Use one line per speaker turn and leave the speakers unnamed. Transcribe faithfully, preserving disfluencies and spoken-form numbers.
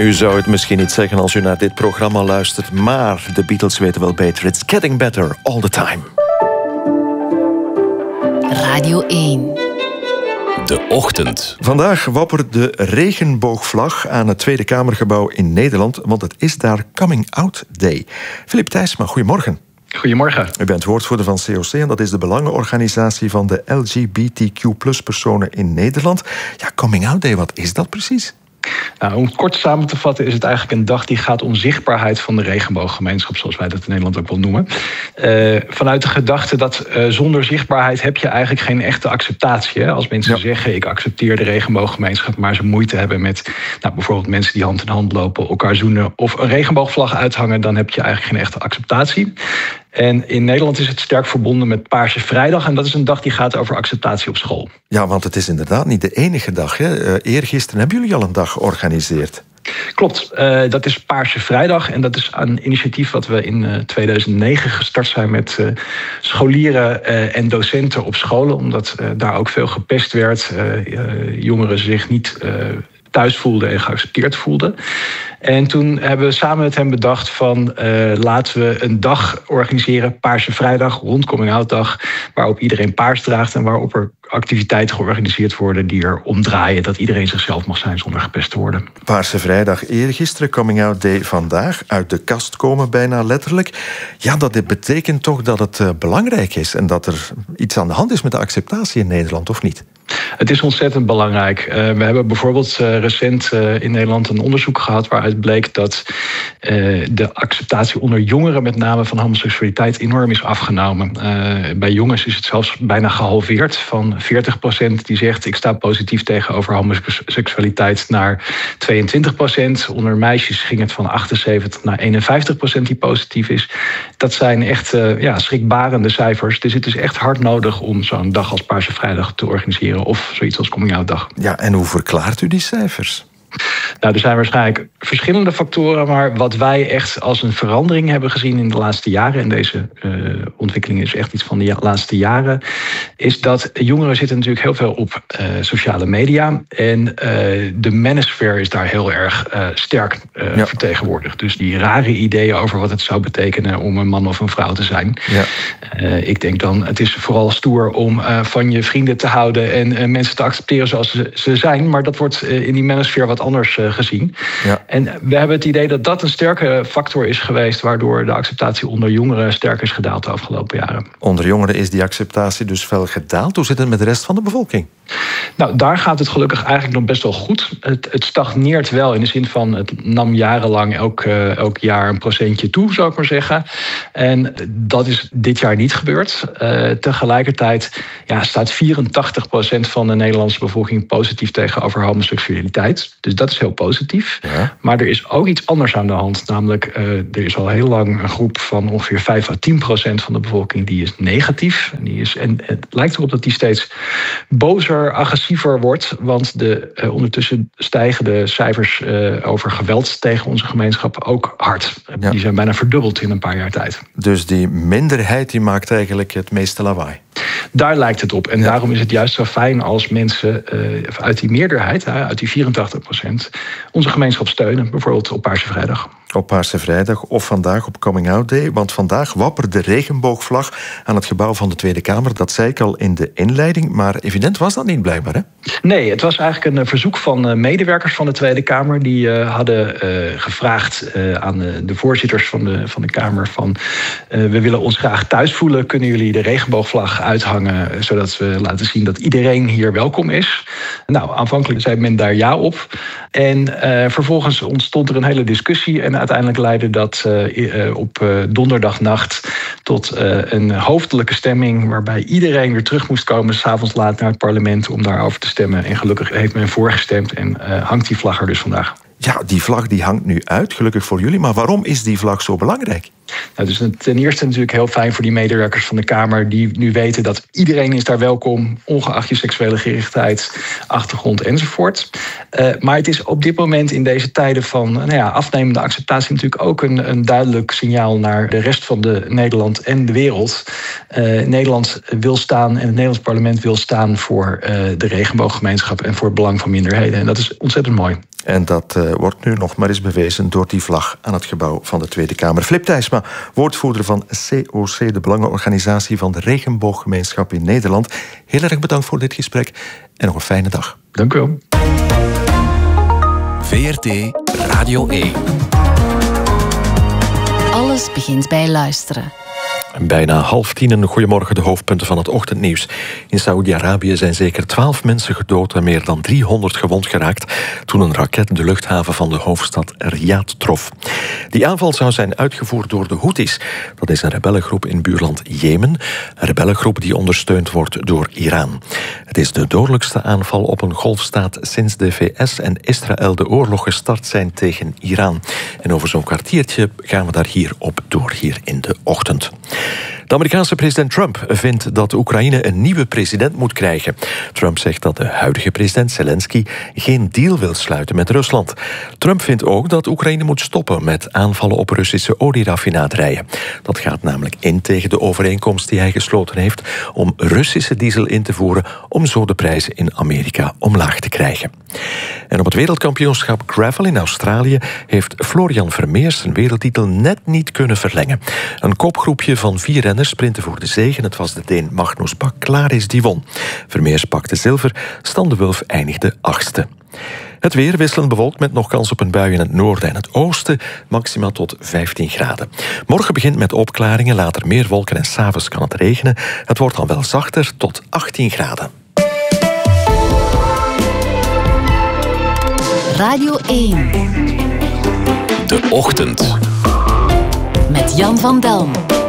U zou het misschien niet zeggen als u naar dit programma luistert, maar de Beatles weten wel beter. It's getting better all the time.
Radio één.
De ochtend.
Vandaag wappert de regenboogvlag aan het Tweede Kamergebouw in Nederland, want het is daar Coming Out Day. Filip Thijsma, goedemorgen.
Goedemorgen.
U bent woordvoerder van C O C en dat is de belangenorganisatie van de L G B T Q plus personen in Nederland. Ja, Coming Out Day, wat is dat precies?
Nou, om het kort samen te vatten is het eigenlijk een dag die gaat om zichtbaarheid van de regenbooggemeenschap, zoals wij dat in Nederland ook wel noemen. Uh, vanuit de gedachte dat uh, zonder zichtbaarheid heb je eigenlijk geen echte acceptatie. Hè? Als mensen ja. zeggen, ik accepteer de regenbooggemeenschap, maar ze moeite hebben met nou, bijvoorbeeld mensen die hand in hand lopen, elkaar zoenen of een regenboogvlag uithangen, dan heb je eigenlijk geen echte acceptatie. En in Nederland is het sterk verbonden met Paarse Vrijdag. En dat is een dag die gaat over acceptatie op school.
Ja, want het is inderdaad niet de enige dag. Hè? Uh, eergisteren hebben jullie al een dag georganiseerd.
Klopt, uh, dat is Paarse Vrijdag. En dat is een initiatief wat we in uh, tweeduizend negen gestart zijn met uh, scholieren uh, en docenten op scholen. Omdat uh, daar ook veel gepest werd. Uh, uh, jongeren zich niet uh, thuis voelden en geaccepteerd voelden. En toen hebben we samen met hem bedacht van uh, laten we een dag organiseren, Paarse Vrijdag, rond Coming Out Dag, waarop iedereen paars draagt en waarop er activiteiten georganiseerd worden die er omdraaien dat iedereen zichzelf mag zijn zonder gepest te worden.
Paarse Vrijdag eergisteren, Coming Out Day vandaag, uit de kast komen bijna letterlijk. Ja, dat betekent toch dat het uh, belangrijk is en dat er iets aan de hand is met de acceptatie in Nederland, of niet?
Het is ontzettend belangrijk. Uh, we hebben bijvoorbeeld uh, recent uh, in Nederland een onderzoek gehad waaruit bleek dat uh, de acceptatie onder jongeren met name van homoseksualiteit enorm is afgenomen. Uh, bij jongens is het zelfs bijna gehalveerd. Van veertig procent die zegt ik sta positief tegenover homoseksualiteit naar tweeëntwintig procent. Onder meisjes ging het van achtenzeventig naar eenenvijftig procent die positief is. Dat zijn echt uh, ja, schrikbarende cijfers. Dus het is echt hard nodig om zo'n dag als Paarse Vrijdag te organiseren. Of zoiets als Coming Out Dag.
Ja, en hoe verklaart u die cijfers?
Nou, er zijn waarschijnlijk verschillende factoren, maar wat wij echt als een verandering hebben gezien in de laatste jaren, en deze uh, ontwikkeling is echt iets van de ja- laatste jaren, is dat jongeren zitten natuurlijk heel veel op uh, sociale media en uh, de manosphere is daar heel erg uh, sterk uh, ja. vertegenwoordigd. Dus die rare ideeën over wat het zou betekenen om een man of een vrouw te zijn. Ja. Uh, ik denk dan, het is vooral stoer om uh, van je vrienden te houden en uh, mensen te accepteren zoals ze, ze zijn, maar dat wordt uh, in die manosphere wat anders uh, gezien. Ja. En we hebben het idee dat dat een sterke factor is geweest waardoor de acceptatie onder jongeren sterk is gedaald de afgelopen jaren.
Onder jongeren is die acceptatie dus fel gedaald. Hoe zit het met de rest van de bevolking?
Nou, daar gaat het gelukkig eigenlijk nog best wel goed. Het, het stagneert wel in de zin van het nam jarenlang elk, uh, elk jaar een procentje toe, zou ik maar zeggen. En dat is dit jaar niet gebeurd. Uh, tegelijkertijd ja, staat vierentachtig procent van de Nederlandse bevolking positief tegenover homoseksualiteit. Dus dat is heel positief. Ja. Maar er is ook iets anders aan de hand. Namelijk, uh, er is al heel lang een groep van ongeveer vijf à tien procent van de bevolking die is negatief. En, die is, en het lijkt erop dat die steeds bozer, agressiever wordt. Want de uh, ondertussen stijgen de cijfers uh, over geweld tegen onze gemeenschap ook hard. Ja. Die zijn bijna verdubbeld in een paar jaar tijd.
Dus die minderheid die maakt eigenlijk het meeste lawaai?
Daar lijkt het op. En ja. daarom is het juist zo fijn als mensen uh, uit die meerderheid, uh, uit die vierentachtig procent, onze gemeenschap steunen. Bijvoorbeeld op Paarse Vrijdag.
Op Paarse Vrijdag of vandaag op Coming Out Day. Want vandaag wappert de regenboogvlag aan het gebouw van de Tweede Kamer. Dat zei ik al in de inleiding. Maar evident was dat niet blijkbaar, hè?
Nee, het was eigenlijk een verzoek van medewerkers van de Tweede Kamer. Die uh, hadden uh, gevraagd uh, aan de, de voorzitters van de, van de Kamer van Uh, we willen ons graag thuis voelen. Kunnen jullie de regenboogvlag uithangen, zodat we laten zien dat iedereen hier welkom is? Nou, aanvankelijk zei men daar ja op. En uh, vervolgens ontstond er een hele discussie. En uiteindelijk leidde dat uh, uh, op uh, donderdagnacht tot uh, een hoofdelijke stemming, waarbij iedereen weer terug moest komen 's avonds laat naar het parlement om daarover te stemmen. En gelukkig heeft men voorgestemd en uh, hangt die vlag er dus vandaag.
Ja, die vlag die hangt nu uit, gelukkig voor jullie. Maar waarom is die vlag zo belangrijk?
Nou, dus ten eerste natuurlijk heel fijn voor die medewerkers van de Kamer die nu weten dat iedereen is daar welkom, ongeacht je seksuele gerichtheid, achtergrond enzovoort. Uh, maar het is op dit moment in deze tijden van nou ja, afnemende acceptatie natuurlijk ook een, een duidelijk signaal naar de rest van de Nederland en de wereld. Uh, Nederland wil staan en het Nederlands parlement wil staan voor uh, de regenbooggemeenschap en voor het belang van minderheden. En dat is ontzettend mooi.
En dat uh, wordt nu nog maar eens bewezen door die vlag aan het gebouw van de Tweede Kamer. Flip Thijsma, woordvoerder van C O C, de Belangenorganisatie van de Regenbooggemeenschap in Nederland. Heel erg bedankt voor dit gesprek en nog een fijne dag.
Dank u wel.
V R T Radio één.
Alles begint bij luisteren.
Bijna half tien en goedemorgen, de hoofdpunten van het ochtendnieuws. In Saoedi-Arabië zijn zeker twaalf mensen gedood en meer dan driehonderd gewond geraakt toen een raket de luchthaven van de hoofdstad Riyadh trof. Die aanval zou zijn uitgevoerd door de Houthis. Dat is een rebellengroep in buurland Jemen. Een rebellengroep die ondersteund wordt door Iran. Het is de dodelijkste aanval op een golfstaat sinds de V S en Israël de oorlog gestart zijn tegen Iran. En over zo'n kwartiertje gaan we daar hier op door, hier in de ochtend. De Amerikaanse president Trump vindt dat Oekraïne een nieuwe president moet krijgen. Trump zegt dat de huidige president Zelensky geen deal wil sluiten met Rusland. Trump vindt ook dat Oekraïne moet stoppen met aanvallen op Russische olieraffinaderijen. Dat gaat namelijk in tegen de overeenkomst die hij gesloten heeft om Russische diesel in te voeren om zo de prijzen in Amerika omlaag te krijgen. En op het wereldkampioenschap gravel in Australië heeft Florian Vermeers zijn wereldtitel net niet kunnen verlengen. Een kopgroepje van vier renners sprinten voor de zege. Het was de Deen Magnus Baklaris die won. Vermeers pakte zilver, Stan de Wulf eindigde achtste. Het weer wisselend bewolkt met nog kans op een bui in het noorden en het oosten, maximaal tot vijftien graden. Morgen begint met opklaringen, later meer wolken en 's avonds kan het regenen. Het wordt dan wel zachter tot achttien graden.
Radio één.
De Ochtend.
Met Jan van Delm.